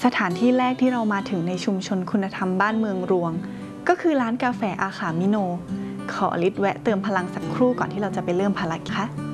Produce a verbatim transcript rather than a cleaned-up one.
สถานที่แรกที่เรามาถึงในชุมชนคุณธรรมบ้านเมืองรวงก็คือร้านกาแฟอาขามิโนขอลิศแวะเติมพลังสักครู่ก่อนที่เราจะไปเริ่มภารกิจค่ะ